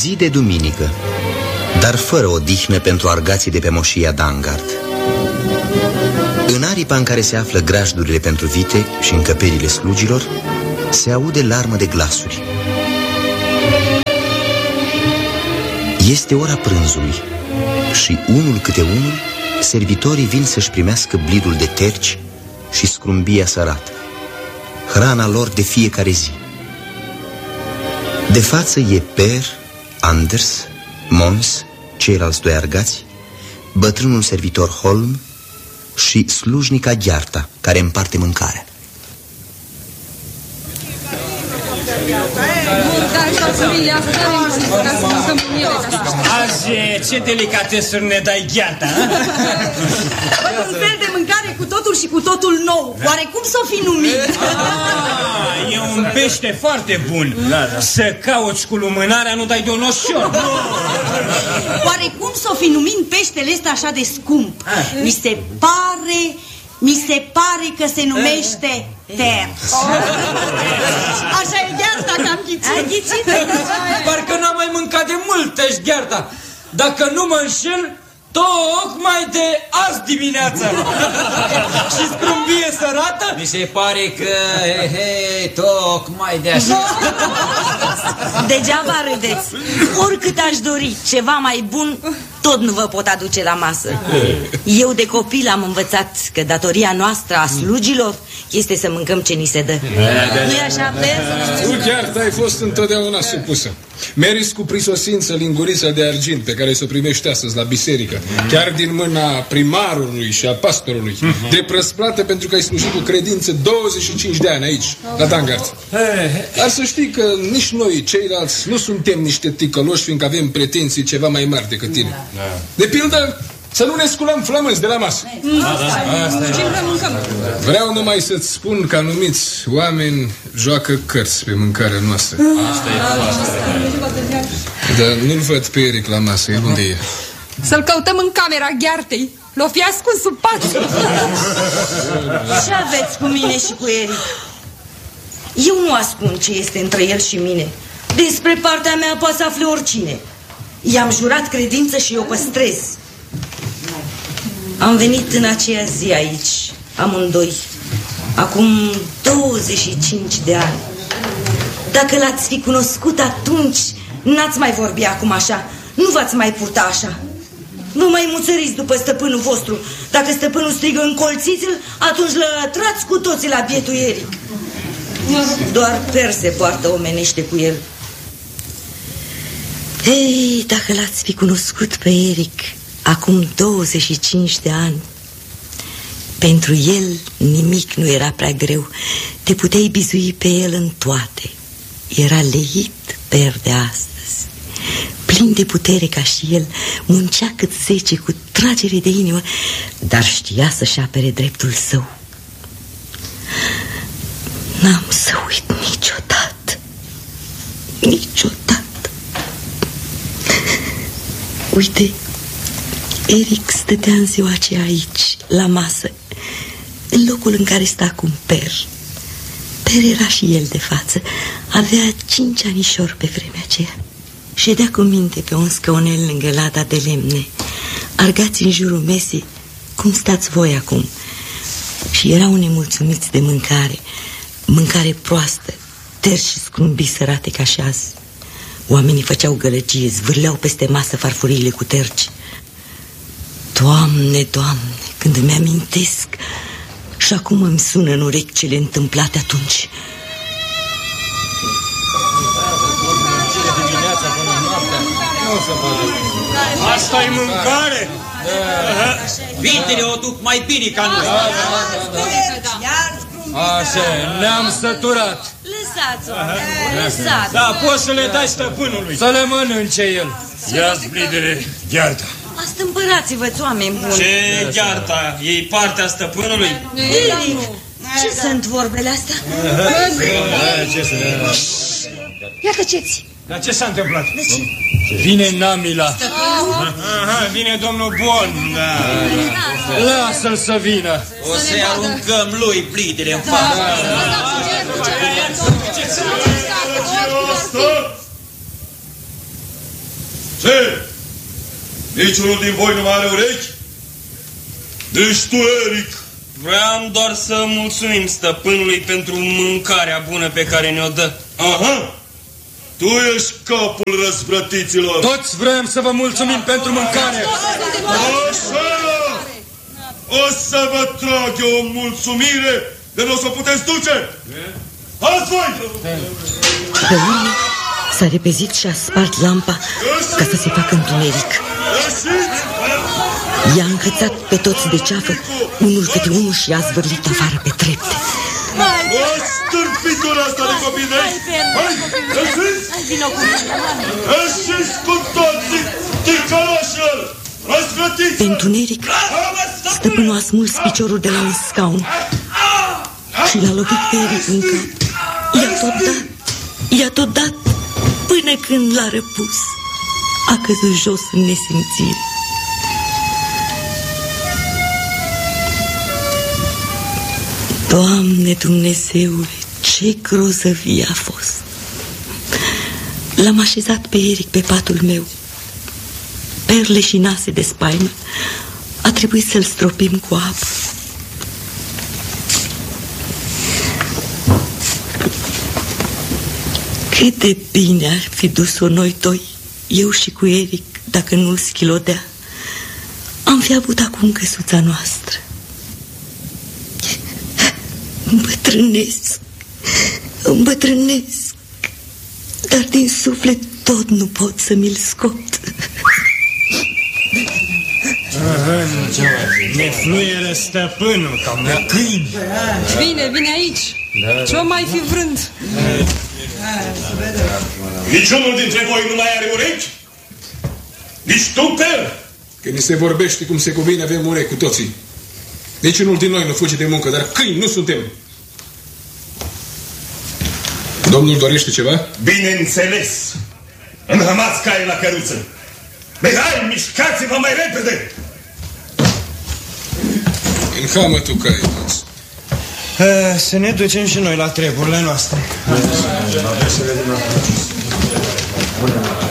zi de duminică, dar fără odihnă pentru argații de pe moșia Dangard. În aripa în care se află grajdurile pentru vite și încăperile slugilor, se aude larmă de glasuri. Este ora prânzului și unul câte unul servitorii vin să-și primească blidul de terci și scrumbia sărată, hrana lor de fiecare zi. De față e Per, Anders, Mons, ceilalți doi argați, bătrânul servitor Holm și slujnica Ghearta, care împarte mâncarea. Azi, ce delicatesuri ne dai, Ghearta? Un fel de mâncare cu totul și cu totul nou. Oare cum s-o fi numit? E un pește foarte bun. Să cauți cu lumânarea nu dai de un oșor. Oare cum s-o fi numit peștele ăsta așa de scump? Mi se pare că se numește Terț. Așa e, Ghearta, că am ghicit. Parcă n-am mai mâncat de mult, ești, Ghearta. Dacă nu mă înșel, tocmai de azi dimineața. Și scrumbie sărată? Mi se pare că, tocmai de așa. Degeaba râdeți. Oricât aș dori ceva mai bun, tot nu vă pot aduce la masă. Eu de copil am învățat că datoria noastră a slugilor este să mâncăm ce ni se dă. Nu-i așa, Per? Tu chiar ai fost întotdeauna supusă. Meriți cu prisosință lingurița de argint pe care s-o primește astăzi la biserică, chiar din mâna primarului și a pastorului, de răsplată pentru că ai slujit cu credință 25 de ani aici, la Dangard. Dar să știi că nici noi, ceilalți, nu suntem niște ticăloși, fiindcă avem pretenții ceva mai mari decât tine. De pildă, să nu ne sculăm flămânzi de la masă. Vreau numai să-ți spun că anumiți oameni joacă cărți pe mâncarea noastră. Dar nu-l văd pe Eric la masă. Unde e? Să-l căutăm în camera Gheartei. L-o fi ascuns sub pat. Ce aveți cu mine și cu Eric? Eu nu ascund ce este între el și mine. Despre partea mea poate să afle oricine. I-am jurat credință și o păstrez. Am venit în aceea zi aici, amândoi, acum 25 de ani. Dacă l-ați fi cunoscut atunci, n-ați mai vorbi acum așa, nu v-ați mai purta așa. Nu mai muțăriți după stăpânul vostru. Dacă stăpânul strigă încolțiți-l, atunci lătrați cu toții la bietul Eric. Doar Per se poartă omenește cu el. Ei, dacă l-ați fi cunoscut pe Eric acum 25 de ani, pentru el nimic nu era prea greu. Te puteai bizui pe el în toate. Era leit Per de astăzi, plin de putere ca și el, muncea cât 10 cu tragere de inimă, dar știa să-și apere dreptul său. N-am să uit niciodată. Niciodată. Uite, Eric stătea în ziua aceea aici, la masă, în locul în care sta acum Per. Per era și el de față. Avea 5 anișori pe vremea aceea. Ședea cu minte pe un scaunel lângă lada de lemne, argați în jurul mesei, cum stați voi acum. Și erau nemulțumiți de mâncare, mâncare proastă, terci și scrumbii sărate ca și azi. Oamenii făceau gălăgie, zvârleau peste masă farfuriile cu terci. Doamne, Doamne, când îmi amintesc, și acum îmi sună în urechi cele întâmplate atunci. Asta-i mâncare? Vitele o duc mai bine ca noi. Așa, ne-am săturat. Lăsați-o, lăsați-o. Da, poți să le dai stăpânului. Să le mănânce el. Ia-ți blidele, Ghearta. Astâmpărați-vă, oameni buni. Ce Ghearta? E partea stăpânului? Eric, ce sunt vorbele astea? Ia tăceți. Dar ce s-a întâmplat? Vine Namila. Aha, vine domnul Bon. Lasă-l să vină. O să-i aruncăm lui blidele în față. Ce? Niciunul din voi nu mai are urechi? Deci tu, Eric. Vreau doar să mulțumim stăpânului pentru mâncarea bună pe care ne-o dă. Aha! Tu ești capul răzvrătiților. Toți vrem să vă mulțumim pentru mâncare. Așa! O să vă trag eu o mulțumire de nu o să o puteți duce. Azi voi! Pe urmă s-a repezit și a spart lampa ca să se facă întuneric. I-a înhățat pe toți de ceafă, unul câte unul, și i-a zvârlit afară pe trepte. O stârpitura asta de copii mei! Hai, ieșiți! Ieșiți cu toții, ticăloșilor! Răzvrătiți! Pe întuneric, stăpânul a smuls piciorul de la un scaun și l-a lovit pe Eric în cap. I-a tot dat, până când l-a răpus. A căzut jos în nesimțire. Doamne Dumnezeule, ce grozăvie a fost! L-am așezat pe Eric pe patul meu. Perle și nase de spaimă. A trebuit să-l stropim cu apă. Cât de bine ar fi dus-o noi doi, eu și cu Eric, dacă nu-l schilodea. Am fi avut acum căsuța noastră. Îmbătrânesc, dar din suflet tot nu pot să mi-l scot. Ne fluieră stăpânul ca un câini. Vine aici. Ce-o mai fi vrând? Niciunul dintre voi nu mai are urechi? Nici tu, Per? Când ni se vorbește cum se cuvine, avem urechi cu toții. Niciunul din noi nu fuge de muncă, dar câini nu suntem. Domnul dorește ceva? Bineînțeles. Înhămați caii la căruță. Hai, mișcați-vă mai repede! Înhamă tu caii toți. Să ne ducem și noi la treburile noastre.